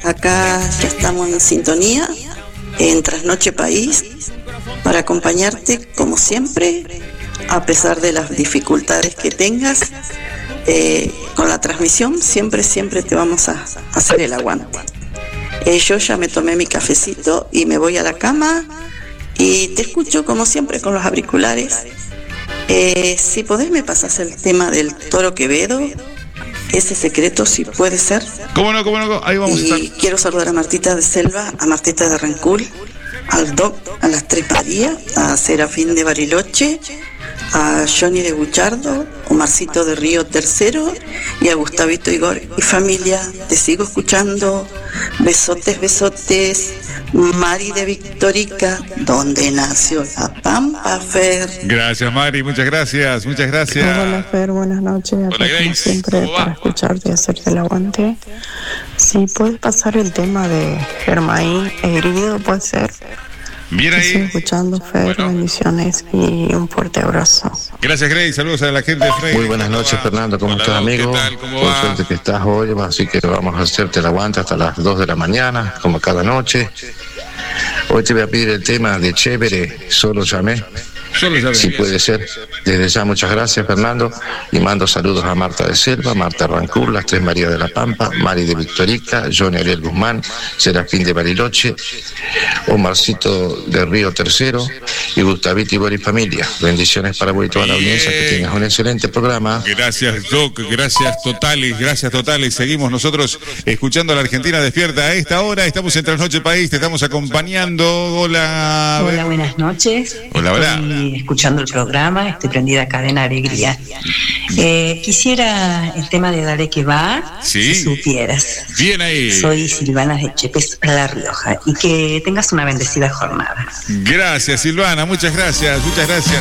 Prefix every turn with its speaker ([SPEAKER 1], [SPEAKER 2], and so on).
[SPEAKER 1] acá ya estamos en sintonía, en Trasnoche País, para acompañarte como siempre, a pesar de las dificultades que tengas. Con la transmisión siempre te vamos a hacer el aguante. Yo ya me tomé mi cafecito y me voy a la cama y te escucho como siempre con los auriculares. Si podés me pasas el tema del Toro Quevedo, ese secreto, si puede ser.
[SPEAKER 2] ¿Cómo no? Ahí vamos a estar.
[SPEAKER 1] Y quiero saludar a Martita de Selva, a Martita de Rancul, al Doc, a las Tres Marías, a Serafín de Bariloche, a Johnny de Buchardo, Omarcito de Río Tercero y a Gustavito Igor y familia. Te sigo escuchando. Besotes. Mari de Victorica, donde nació la Pampa, Fer.
[SPEAKER 2] Gracias, Mari, muchas gracias.
[SPEAKER 3] Hola, Fer, buenas noches.
[SPEAKER 2] Hola,
[SPEAKER 3] como
[SPEAKER 2] Grace.
[SPEAKER 3] siempre, para escucharte y hacerte el aguante. Si puedes pasar el tema de Germain Herido, puede ser.
[SPEAKER 2] Bien
[SPEAKER 3] Te sigo
[SPEAKER 2] ahí.
[SPEAKER 3] escuchando, Fer,
[SPEAKER 2] Bueno.
[SPEAKER 3] bendiciones y un fuerte abrazo.
[SPEAKER 2] Gracias, Grace. Saludos a la gente de Frey.
[SPEAKER 4] Muy buenas noches, Fernando, ¿cómo
[SPEAKER 2] Hola,
[SPEAKER 4] estás,
[SPEAKER 2] Doc,
[SPEAKER 4] amigo?
[SPEAKER 2] ¿qué tal? ¿Cómo
[SPEAKER 4] Por
[SPEAKER 2] va?
[SPEAKER 4] suerte que estás hoy, así que vamos a hacerte el aguante hasta las 2 de la mañana, como cada noche. Hoy te voy a pedir el tema de Chévere, Solo Llamé,
[SPEAKER 2] Solo ya
[SPEAKER 4] si
[SPEAKER 2] ven.
[SPEAKER 4] puede ser. Desde ya, muchas gracias, Fernando, y mando saludos a Marta de Selva, Marta Rancur, las Tres Marías de la Pampa, Mari de Victorica, Johnny Ariel Guzmán, Serafín de Bariloche, Omarcito de Río Tercero y Gustavito Igor y familia. Bendiciones para vos y toda la audiencia, que tengas un excelente programa.
[SPEAKER 2] Gracias, Doc, gracias totales. Seguimos nosotros escuchando a la Argentina Despierta a esta hora. Estamos en Trasnoche País, te estamos acompañando. Hola.
[SPEAKER 5] Hola, buenas noches.
[SPEAKER 2] Hola.
[SPEAKER 5] Estoy escuchando el programa, estoy prendida acá en Alegría. Quisiera el tema de Dale que va,
[SPEAKER 2] Sí.
[SPEAKER 5] si supieras.
[SPEAKER 2] Bien ahí.
[SPEAKER 5] Soy Silvana de Chepes, La Rioja, y que tengas una bendecida jornada.
[SPEAKER 2] Gracias, Silvana, muchas gracias.